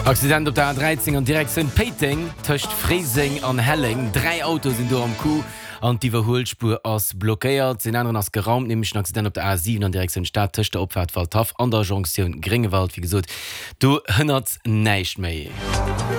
Accident op der A13 an Direktion Peting töcht Friesing an Helling. 3 Autos sind do am Kuh an die Überholspur ass blockéiert. Den anderen ass geraumt, nämlich ein Accident op der A7 an Direktion Stadt töcht der Opfahrt Waldhof an der Jonction Gringewald, wie gesagt. Du hënnert neicht méi.